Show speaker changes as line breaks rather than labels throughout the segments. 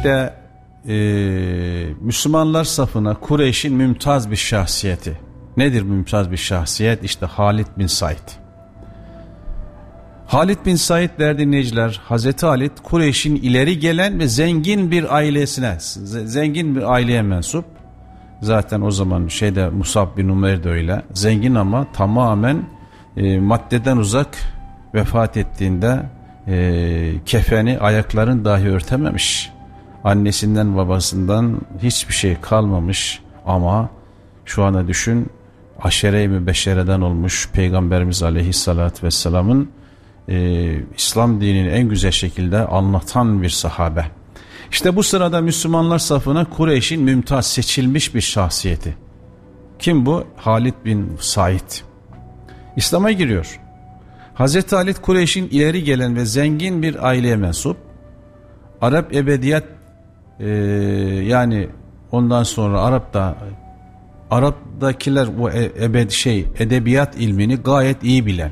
İşte Müslümanlar safına Kureyş'in mümtaz bir şahsiyeti. Nedir mümtaz bir şahsiyet? İşte Halid bin Said. Halid bin Said değerli dinleyiciler, Hazreti Halid Kureyş'in ileri gelen ve zengin bir ailesine, zengin bir aileye mensup. Zaten o zaman Musab bin Umayr de öyle. Zengin ama tamamen maddeden uzak, vefat ettiğinde kefeni ayaklarını dahi örtememiş. Annesinden babasından hiçbir şey kalmamış ama şu anda düşün, aşere-i mübeşşereden olmuş Peygamberimiz Aleyhisselatü Vesselam'ın İslam dinini en güzel şekilde anlatan bir sahabe. İşte bu sırada Müslümanlar safına Kureyş'in mümtaz seçilmiş bir şahsiyeti. Kim bu? Halid bin Said. İslam'a giriyor. Hazreti Halid Kureyş'in ileri gelen ve zengin bir aileye mensup. Arap ebediyat yani ondan sonra Arap'dakiler bu edebiyat ilmini gayet iyi bilen.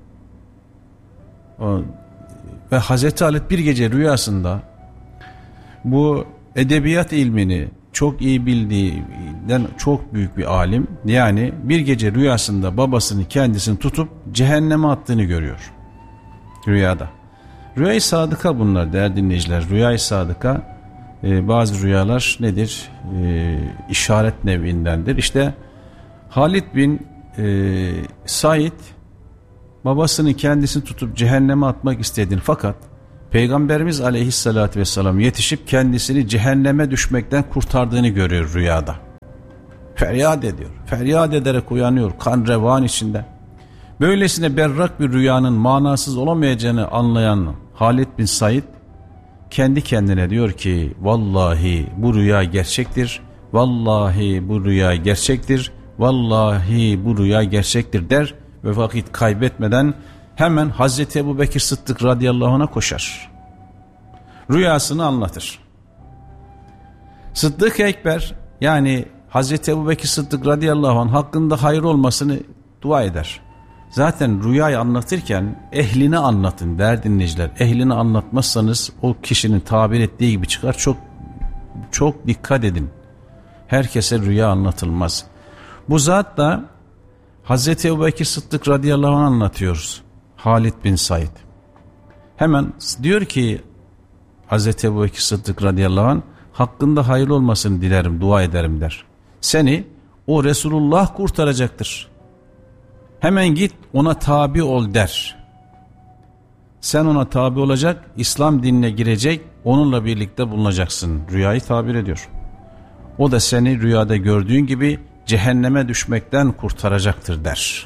Ve Hazreti Halid bir gece rüyasında bu edebiyat ilmini çok iyi bildiğinden çok büyük bir alim, yani bir gece rüyasında babasını kendisini tutup cehenneme attığını görüyor. Rüyada. Rüya-i sadıka bunlar değerli dinleyiciler. Rüya-i sadıka bazı rüyalar nedir? İşaret nevindendir. İşte Halid bin Said babasını kendisini tutup cehenneme atmak istediğini, fakat Peygamberimiz Aleyhisselatü Vesselam yetişip kendisini cehenneme düşmekten kurtardığını görüyor rüyada. Feryat ediyor. Feryat ederek uyanıyor kan revan içinde. Böylesine berrak bir rüyanın manasız olamayacağını anlayan Halid bin Said kendi kendine diyor ki vallahi bu rüya gerçektir. Vallahi bu rüya gerçektir. Vallahi bu rüya gerçektir der ve vakit kaybetmeden hemen Hazreti Ebubekir Sıddık radıyallahu anh'a koşar. Rüyasını anlatır. Sıddık Ekber yani Hazreti Ebubekir Sıddık radıyallahu anh hakkında hayır olmasını dua eder. Zaten rüyayı anlatırken ehlini anlatın değerli dinleyiciler. Ehlini anlatmazsanız o kişinin tabir ettiği gibi çıkar. Çok dikkat edin. Herkese rüya anlatılmaz. Bu zat da Hazreti Ebubekir Sıddık radıyallahu anh anlatıyoruz. Halid bin Said. Hemen diyor ki Hazreti Ebubekir Sıddık radıyallahu anh hakkında hayırlı olmasını dilerim, dua ederim der. Seni o Resulullah kurtaracaktır. Hemen git ona tabi ol der. Sen ona tabi olacak, İslam dinine girecek, onunla birlikte bulunacaksın. Rüyayı tabir ediyor. O da seni rüyada gördüğün gibi cehenneme düşmekten kurtaracaktır der.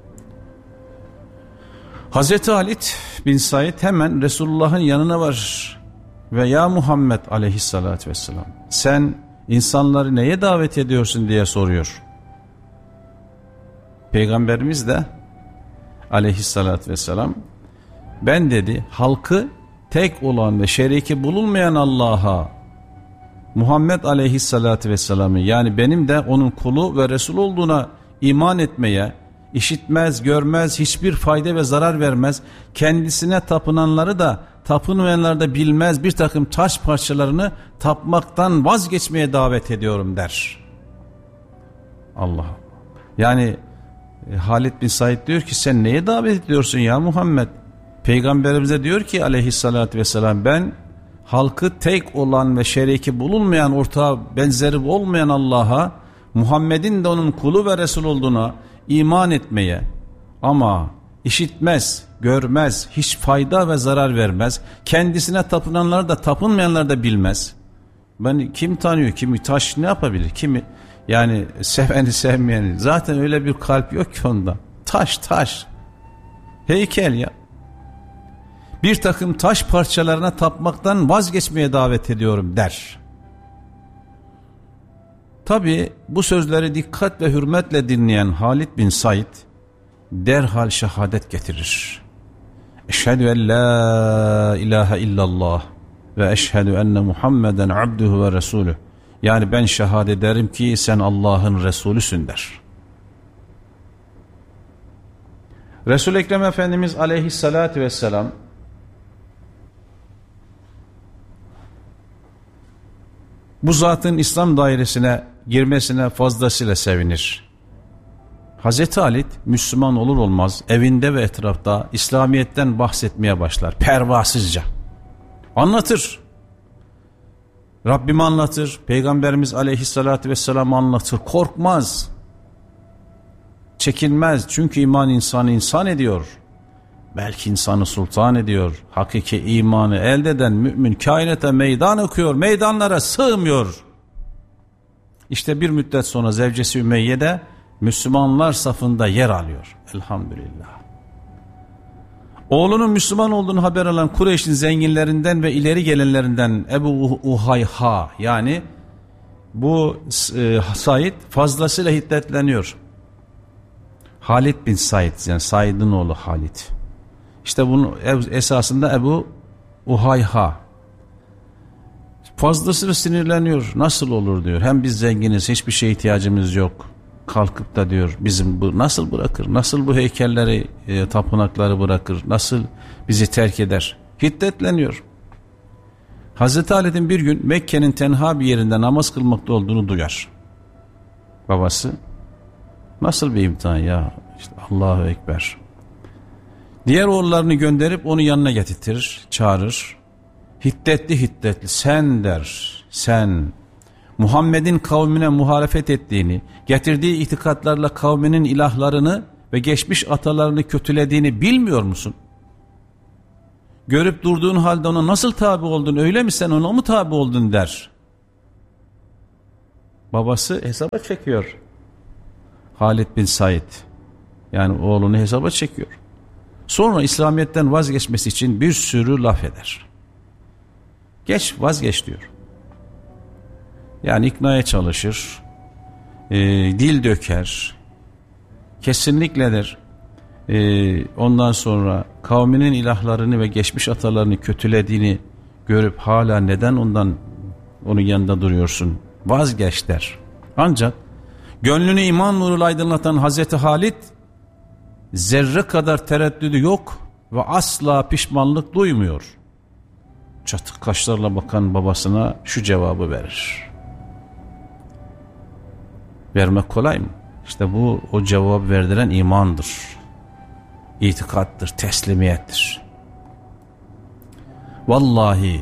Hazreti Halid bin Said hemen Resulullah'ın yanına varır ve ya Muhammed aleyhissalatü vesselam sen insanları neye davet ediyorsun diye soruyor. Peygamberimiz de aleyhissalatü vesselam ben dedi halkı tek olan ve şeriki bulunmayan Allah'a, Muhammed aleyhissalatü vesselam'ı yani benim de onun kulu ve Resul olduğuna iman etmeye, işitmez, görmez, hiçbir fayda ve zarar vermez, kendisine tapınanları da tapınmayanları da bilmez bir takım taş parçalarını tapmaktan vazgeçmeye davet ediyorum der. Allah. Yani Halid bin Said diyor ki sen neye davet ediyorsun ya Muhammed? Peygamberimize diyor ki aleyhissalatü vesselam ben halkı tek olan ve şeriki bulunmayan, ortağı benzeri olmayan Allah'a, Muhammed'in de onun kulu ve Resul olduğuna iman etmeye, ama işitmez, görmez, hiç fayda ve zarar vermez, kendisine tapınanları da tapınmayanları da bilmez. Ben kim tanıyor, kimi taş ne yapabilir, kimi yani seveni sevmeyeni, zaten öyle bir kalp yok ki onda. Taş heykel ya. Bir takım taş parçalarına tapmaktan vazgeçmeye davet ediyorum der. Tabi bu sözleri dikkat ve hürmetle dinleyen Halid bin Said derhal şehadet getirir. Eşhedü en la ilahe illallah ve eşhedü enne Muhammeden abduhu ve resulü. Yani ben şehadet ederim ki sen Allah'ın Resulüsün der. Resul-i Ekrem Efendimiz aleyhissalatü vesselam Bu zatın İslam dairesine girmesine fazlasıyla sevinir. Hazreti Halit Müslüman olur olmaz evinde ve etrafta İslamiyet'ten bahsetmeye başlar pervasızca. Anlatır. Rabbim anlatır, Peygamberimiz Aleyhisselatü Vesselam anlatır. Korkmaz, çekinmez. Çünkü iman insanı insan ediyor. Belki insanı sultan ediyor. Hakiki imanı elde eden mümin kainata meydan okuyor, meydanlara sığmıyor. İşte bir müddet sonra zevcesi Ümeyye de Müslümanlar safında yer alıyor. Elhamdülillah. Oğlunun Müslüman olduğunu haber alan Kureyş'in zenginlerinden ve ileri gelenlerinden Ebu Uhayha, yani bu Said fazlasıyla hiddetleniyor. Halid bin Said, yani Said'in oğlu Halid. İşte bunun esasında Ebu Uhayha. Fazlasıyla sinirleniyor. Nasıl olur diyor. Hem biz zenginiz, hiçbir şeye ihtiyacımız yok. Kalkıp da diyor bizim bu nasıl bırakır? Nasıl bu heykelleri, tapınakları bırakır? Nasıl bizi terk eder? Hiddetleniyor. Hazreti Halid'in bir gün Mekke'nin tenha bir yerinde namaz kılmakta olduğunu duyar. Babası, nasıl bir imtihan ya? İşte Allahu Ekber. Diğer oğullarını gönderip onu yanına getirtir, çağırır. Hiddetli sen der, sen Muhammed'in kavmine muhalefet ettiğini, getirdiği itikatlarla kavminin ilahlarını ve geçmiş atalarını kötülediğini bilmiyor musun? Görüp durduğun halde ona nasıl tabi oldun, öyle mi, sen ona mı tabi oldun der. Babası hesaba çekiyor. Halid bin Said, yani oğlunu hesaba çekiyor. Sonra İslamiyet'ten vazgeçmesi için bir sürü laf eder. Vazgeç diyor. Yani iknaya çalışır, dil döker, kesinlikledir. Ondan sonra kavminin ilahlarını ve geçmiş atalarını kötülediğini görüp hala neden onun yanında duruyorsun? Vazgeç der. Ancak gönlünü iman nuruyla aydınlatan Hazreti Halid zerre kadar tereddüdü yok ve asla pişmanlık duymuyor. Çatık kaşlarla bakan babasına şu cevabı verir. Vermek kolay mı? İşte bu o cevap verdiren imandır. İtikattır, teslimiyettir. Vallahi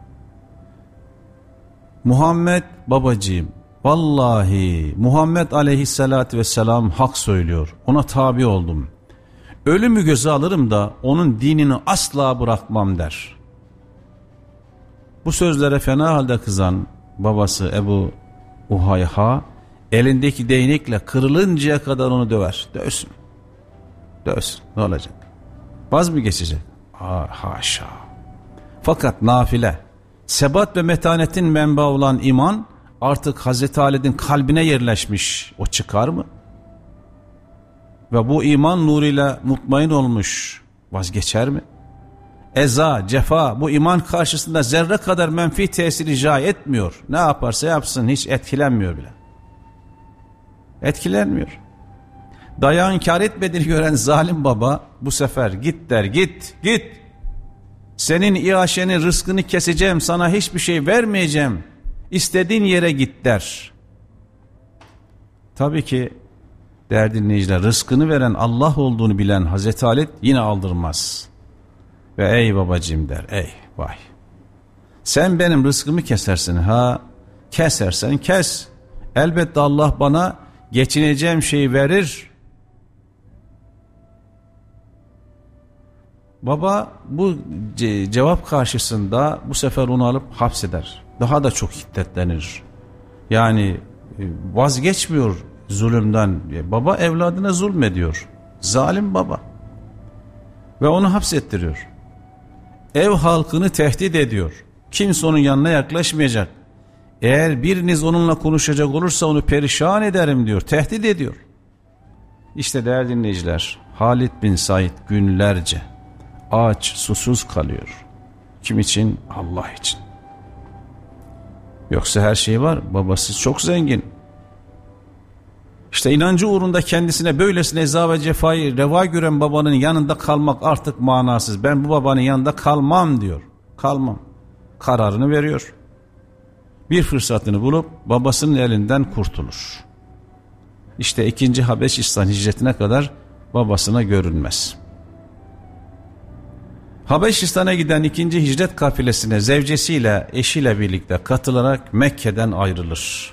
Muhammed babacığım, vallahi Muhammed aleyhissalatü vesselam hak söylüyor. Ona tabi oldum. Ölümü göze alırım da onun dinini asla bırakmam der. Bu sözlere fena halde kızan babası Ebu Uhayha elindeki değnekle kırılıncaya kadar onu döver. Dövsün. Ne olacak? Vaz mı geçecek? Haşa. Fakat nafile, sebat ve metanetin menbaı olan iman artık Hazreti Halid'in kalbine yerleşmiş. O çıkar mı? Ve bu iman nuruyla mutmain olmuş. Vazgeçer mi? Eza, cefa bu iman karşısında zerre kadar menfi tesir icra etmiyor. Ne yaparsa yapsın hiç etkilenmiyor bile. Etkilenmiyor. Dayağın kar etmediğini gören zalim baba bu sefer git der, git. Senin iaşeni, rızkını keseceğim, sana hiçbir şey vermeyeceğim. İstediğin yere git der. Tabii ki değerli dinleyiciler, rızkını veren Allah olduğunu bilen Hazreti Halid yine aldırmaz. Ve ey babacığım der, ey vay. Sen benim rızkımı kesersin ha. Kesersen kes. Elbette Allah bana geçineceğim şeyi verir. Baba bu cevap karşısında bu sefer onu alıp hapseder. Daha da çok hiddetlenir. Yani vazgeçmiyor zulümden. Baba evladına zulmediyor. Zalim baba. Ve onu hapsettiriyor. Ev halkını tehdit ediyor. Kimse onun yanına yaklaşmayacak. Eğer biriniz onunla konuşacak olursa onu perişan ederim diyor. Tehdit ediyor. İşte değerli dinleyiciler, Halid bin Said günlerce aç, susuz kalıyor. Kim için? Allah için. Yoksa her şey var. Babası çok zengin. İşte inancı uğrunda kendisine böylesine eza ve cefayı reva gören babanın yanında kalmak artık manasız. Ben bu babanın yanında kalmam diyor. Kalmam. Kararını veriyor. bir fırsatını bulup babasının elinden kurtulur. İşte 2. Habeşistan hicretine kadar babasına görünmez. Habeşistan'a giden 2. hicret kafilesine zevcesiyle, eşiyle birlikte katılarak Mekke'den ayrılır.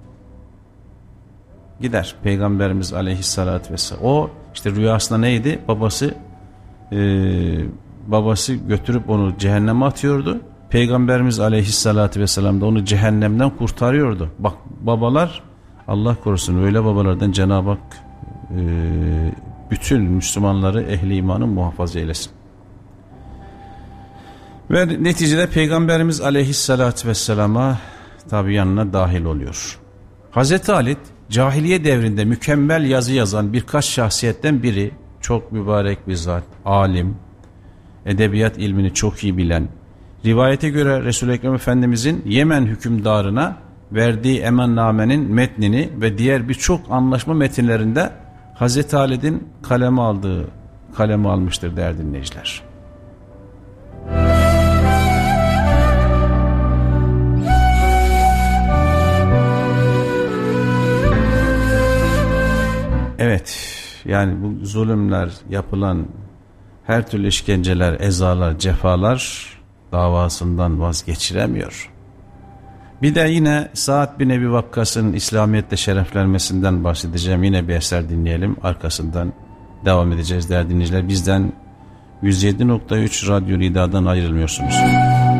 Gider Peygamberimiz aleyhissalatü vesselam. O işte rüyasında neydi? Babası götürüp onu cehenneme atıyordu. Peygamberimiz aleyhissalatü vesselam da onu cehennemden kurtarıyordu. Bak, babalar, Allah korusun, öyle babalardan Cenab-ı Hak bütün Müslümanları, ehli imanı muhafaza eylesin. Ve neticede Peygamberimiz aleyhissalatü vesselama tabi yanına dahil oluyor. Hazreti Halit cahiliye devrinde mükemmel yazı yazan birkaç şahsiyetten biri, çok mübarek bir zat, alim, edebiyat ilmini çok iyi bilen, rivayete göre Resul-i Ekrem Efendimizin Yemen hükümdarına verdiği emannamenin metnini ve diğer birçok anlaşma metinlerinde Hazreti Halit'in kaleme almıştır değerli dinleyiciler. Evet, yani bu zulümler, yapılan her türlü işkenceler, ezalar, cefalar davasından vazgeçiremiyor. Bir de yine Sa'd bin Ebi Vakkas'ın İslamiyet'te şereflenmesinden bahsedeceğim. Yine bir eser dinleyelim. Arkasından devam edeceğiz değerli dinleyiciler. Bizden 107.3 Radyo Rida'dan ayrılmıyorsunuz.